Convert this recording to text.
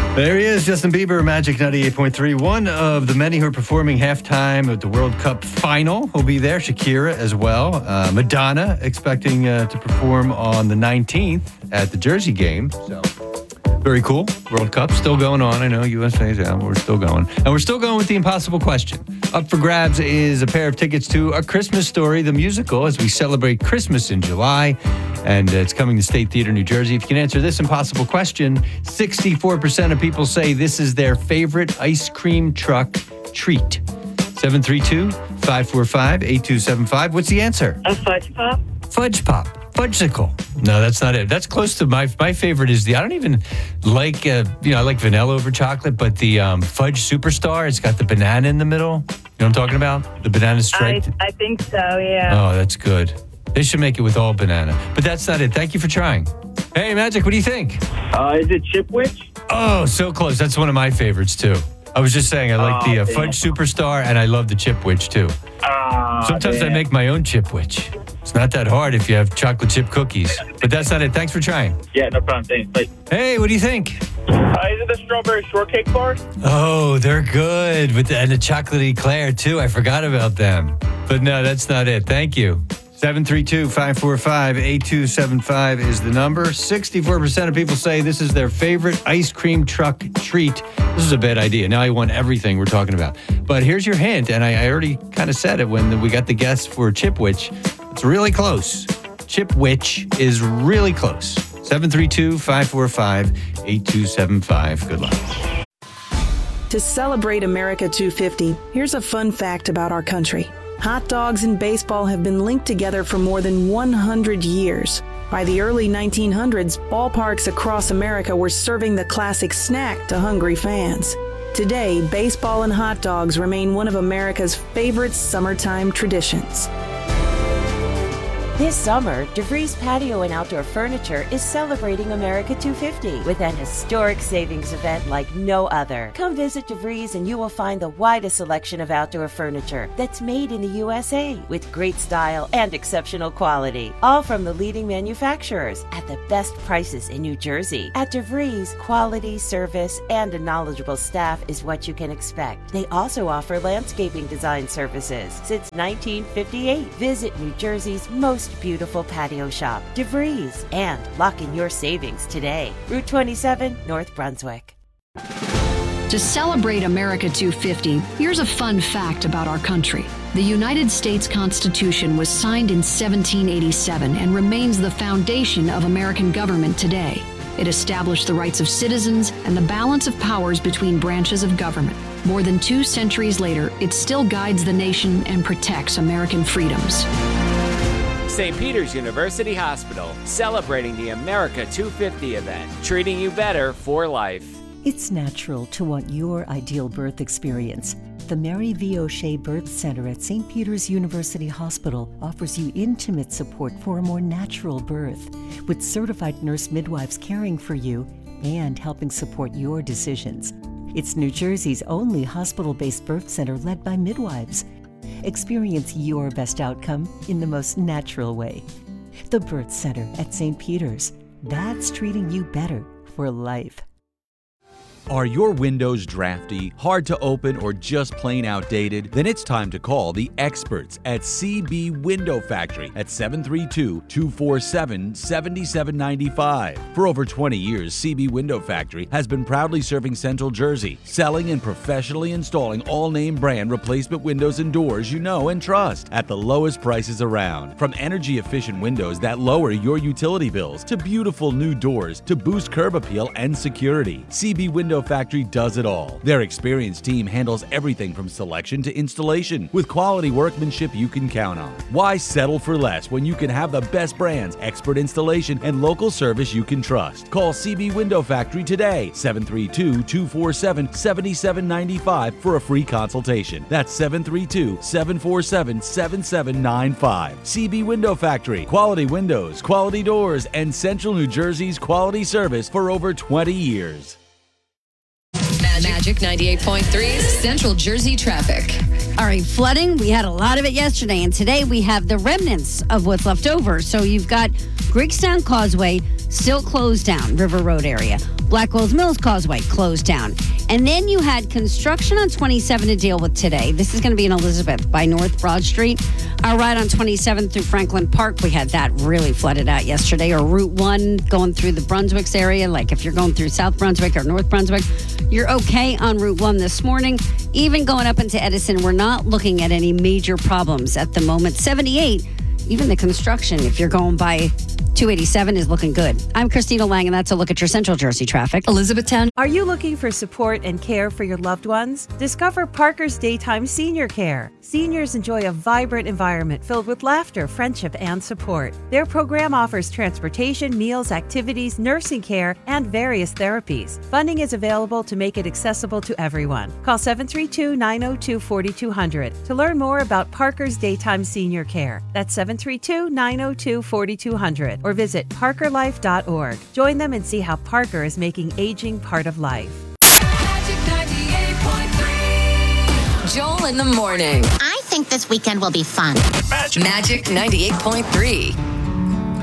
There he is, Justin Bieber, Magic 98.3. One of the many who are performing halftime at the World Cup final will be there. Shakira as well. Madonna expecting to perform on the 19th at the Jersey game. So very cool. World Cup still going on. I know USA's out, but we're still going. And we're still going with the impossible question. Up for grabs is a pair of tickets to A Christmas Story, the musical, as we celebrate Christmas in July. And it's coming to State Theater, New Jersey. If you can answer this impossible question, 64% of people say this is their favorite ice cream truck treat. 732-545-8275. What's the answer? A fudge pop. Fudge pop. Fudgesicle. No, that's not it. That's close to my favorite is I don't even like, I like vanilla over chocolate, but the Fudge Superstar, it's got the banana in the middle. You know what I'm talking about? The banana striped. I think so, yeah. Oh, that's good. They should make it with all banana. But that's not it. Thank you for trying. Hey, Magic, what do you think? Is it Chipwich? Oh, so close. That's one of my favorites, too. I was just saying I like the Fudge Superstar, and I love the Chipwich, too. Sometimes I make my own Chipwich. It's not that hard if you have chocolate chip cookies. But that's not it. Thanks for trying. Yeah, no problem. Thanks. Bye. Hey, what do you think? Is it the strawberry shortcake bar? Oh, they're good. And the chocolate eclair, too. I forgot about them. But no, that's not it. Thank you. 732-545-8275 is the number. 64% of people say this is their favorite ice cream truck treat. This is a bad idea. Now I want everything we're talking about. But here's your hint, and I already kind of said it when we got the guess for Chipwich. It's really close. Chipwich is really close. 732-545-8275. Good luck. To celebrate America 250, here's a fun fact about our country. Hot dogs and baseball have been linked together for more than 100 years. By the early 1900s, ballparks across America were serving the classic snack to hungry fans. Today, baseball and hot dogs remain one of America's favorite summertime traditions. This summer, DeVries Patio and Outdoor Furniture is celebrating America 250 with an historic savings event like no other. Come visit DeVries and you will find the widest selection of outdoor furniture that's made in the USA with great style and exceptional quality. All from the leading manufacturers at the best prices in New Jersey. At DeVries, quality, service, and a knowledgeable staff is what you can expect. They also offer landscaping design services since 1958. Visit New Jersey's most beautiful patio shop, DeVries, and lock in your savings today. Route 27, North Brunswick. To celebrate America 250, here's a fun fact about our country. The United States Constitution was signed in 1787 and remains the foundation of American government today. It established the rights of citizens and the balance of powers between branches of government. More than 2 centuries later, it still guides the nation and protects American freedoms. St. Peter's University Hospital, celebrating the America 250 event, treating you better for life. It's natural to want your ideal birth experience. The Mary V. O'Shea Birth Center at St. Peter's University Hospital offers you intimate support for a more natural birth, with certified nurse midwives caring for you and helping support your decisions. It's New Jersey's only hospital-based birth center led by midwives. Experience your best outcome in the most natural way. The Birth Center at St. Peter's. That's treating you better for life. Are your windows drafty, hard to open, or just plain outdated? Then it's time to call the experts at CB Window Factory at 732-247-7795. For over 20 years, CB Window Factory has been proudly serving Central Jersey, selling and professionally installing all-name brand replacement windows and doors you know and trust at the lowest prices around. From energy-efficient windows that lower your utility bills to beautiful new doors to boost curb appeal and security, CB Window Factory does it all. Their experienced team handles everything from selection to installation with quality workmanship you can count on. Why settle for less when you can have the best brands, expert installation, and local service you can trust? Call CB Window Factory today, 732-247-7795 for a free consultation. That's 732-747-7795. CB Window Factory. Quality windows, quality doors, and Central New Jersey's quality service for over 20 years. Magic 98.3 Central Jersey traffic. All right, flooding, we had a lot of it yesterday, and today we have the remnants of what's left over. So you've got Greekstown Causeway still closed down, River Road area. Blackwell's Mills Causeway closed down. And then you had construction on 27 to deal with today. This is going to be in Elizabeth by North Broad Street. Our ride on 27 through Franklin Park, we had that really flooded out yesterday. Or Route 1 going through the Brunswick's area. Like if you're going through South Brunswick or North Brunswick, you're okay on Route 1 this morning. Even going up into Edison, we're not looking at any major problems at the moment. 78, even the construction, if you're going by 287 is looking good. I'm Christina Lang, and that's a look at your Central Jersey traffic. Elizabethtown. Are you looking for support and care for your loved ones? Discover Parker's Daytime Senior Care. Seniors enjoy a vibrant environment filled with laughter, friendship, and support. Their program offers transportation, meals, activities, nursing care, and various therapies. Funding is available to make it accessible to everyone. Call 732-902-4200 to learn more about Parker's Daytime Senior Care. That's 732-902-4200. Or visit parkerlife.org. Join them and see how Parker is making aging part of life. Magic 98.3. Joel in the morning. I think this weekend will be fun. Magic 98.3.